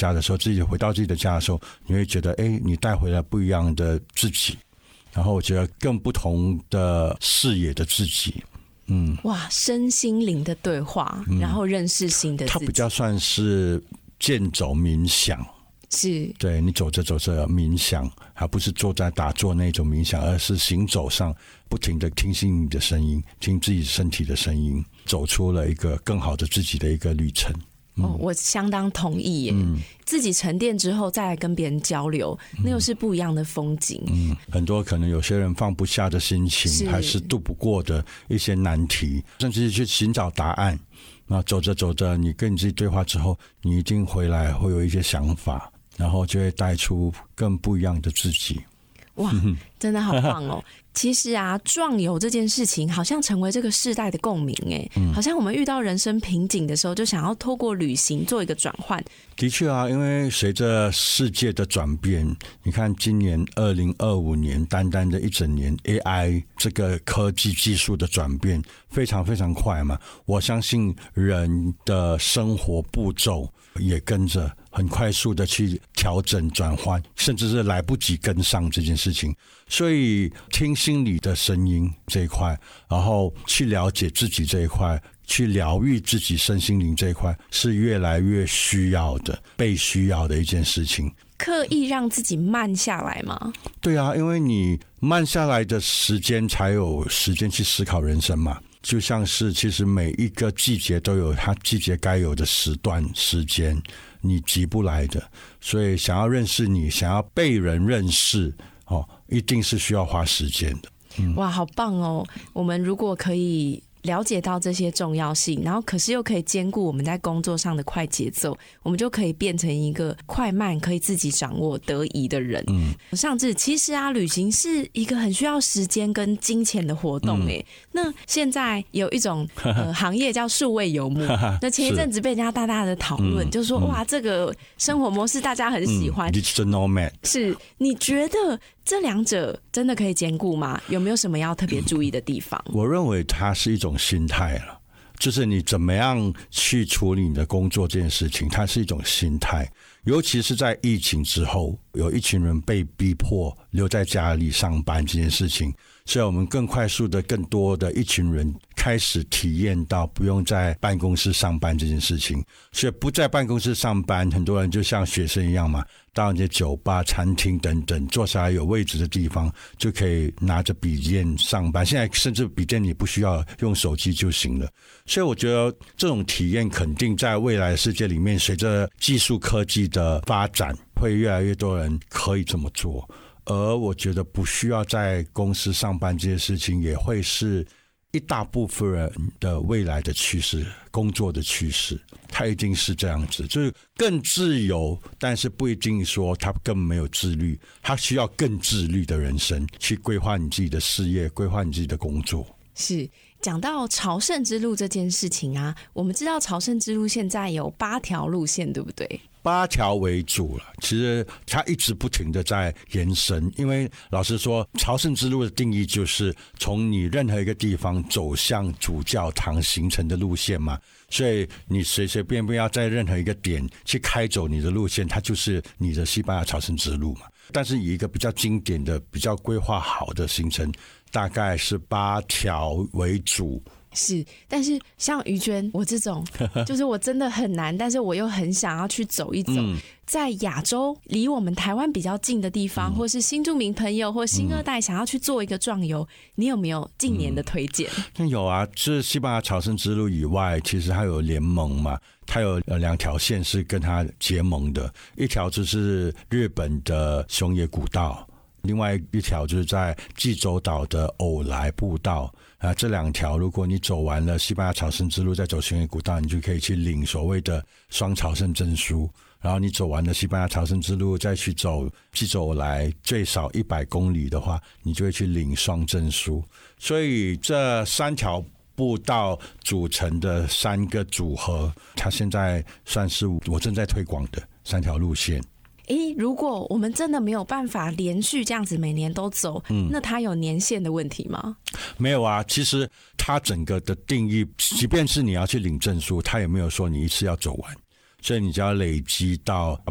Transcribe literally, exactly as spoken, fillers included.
家的时候，自己回到自己的家的时候，你会觉得哎，你带回来不一样的自己，然后我觉得更不同的视野的自己。嗯， 哇，身心灵的对话，嗯、然后认识新的自己， 它比较算是健走冥想。 是， 对，你走着走着冥想，还不是坐在打坐那种冥想，而是行走上不停的听心里的声音，听自己身体的声音，走出了一个更好的自己的一个旅程。 嗯、哦，我相当同意耶、嗯、自己沉淀之后再来跟别人交流，那又是不一样的风景。 嗯，很多可能有些人放不下的心情，还是渡不过的一些难题，甚至去寻找答案。那走着走着，你跟你自己对话之后，你一定回来会有一些想法，然后就会带出更不一样的自己。 哇，真的好棒哦！其实啊，壮游这件事情好像成为这个世代的共鸣哎、嗯，好像我们遇到人生瓶颈的时候，就想要透过旅行做一个转换。 的确啊，因为随着世界的转变，你看今年二零二五年，单单的一整年 A I 这个科技技术的转变非常非常快嘛，我相信人的生活步骤也跟着很快速的去调整转换，甚至是来不及跟上这件事情。所以听心里的声音这一块，然后去了解自己这一块，去疗愈自己身心灵这一块，是越来越需要的，被需要的一件事情。 刻意让自己慢下来吗？ 对啊，因为你慢下来的时间，才有时间去思考人生嘛。就像是其实每一个季节都有它季节该有的时段时间，你急不来的。所以想要认识你，想要被人认识，哦，一定是需要花时间的。 嗯、哇，好棒哦！我们如果可以了解到这些重要性，然后可是又可以兼顾我们在工作上的快节奏，我们就可以变成一个快慢可以自己掌握得宜的人。嗯，上次其实啊，旅行是一个很需要时间跟金钱的活动诶、嗯。那现在有一种呃行业叫数位游牧，那前一阵子被人家大大的讨论，就说、嗯、哇，这个生活模式大家很喜欢。 嗯、Digital nomad 是，你觉得这两者真的可以兼顾吗？有没有什么要特别注意的地方？ 我认为它是一种心态了，就是你怎么样去处理你的工作这件事情，它是一种心态。尤其是在疫情之后，有一群人被逼迫留在家里上班这件事情，所以我们更快速的更多的一群人开始体验到不用在办公室上班这件事情。所以不在办公室上班，很多人就像学生一样嘛，到那些酒吧餐厅等等，坐下来有位置的地方就可以拿着笔电上班，现在甚至笔电你不需要用手机就行了。所以我觉得这种体验肯定在未来的世界里面，随着技术科技的发展，会越来越多人可以这么做。而我觉得不需要在公司上班这些事情，也会是一大部分人的未来的趋势，工作的趋势，它一定是这样子，就是更自由，但是不一定说他更没有自律，他需要更自律的人生，去规划你自己的事业，规划你自己的工作。 是，讲到朝圣之路这件事情啊，我们知道朝圣之路现在有八条路线，对不对？ 八条为主了，其实它一直不停的在延伸，因为老实说，朝圣之路的定义就是从你任何一个地方走向主教堂形成的路线嘛，所以你随随便便要在任何一个点去开走你的路线，它就是你的西班牙朝圣之路嘛。但是以一个比较经典的、比较规划好的行程，大概是八条为主。 是，但是像于娟我这种就是我真的很难，但是我又很想要去走一走、嗯、在亚洲离我们台湾比较近的地方、嗯、或是新住民朋友或新二代想要去做一个壮游、嗯、你有没有近年的推荐？ 嗯、有啊，就是西班牙朝圣之路以外，其实它有联盟嘛，它有两条线是跟它结盟的，一条就是日本的熊野古道，另外一条就是在济州岛的偶来步道啊，这两条如果你走完了西班牙朝圣之路，再走熊野古道，你就可以去领所谓的双朝圣证书。然后你走完了西班牙朝圣之路，再去走济州偶来最少一百公里的话，你就会去领双证书。所以这三条步道组成的三个组合，它现在算是我正在推广的三条路线。 诶，如果我们真的没有办法连续这样子每年都走、嗯、那它有年限的问题吗？ 没有啊，其实它整个的定义，即便是你要去领证书，它也没有说你一次要走完，所以你只要累积到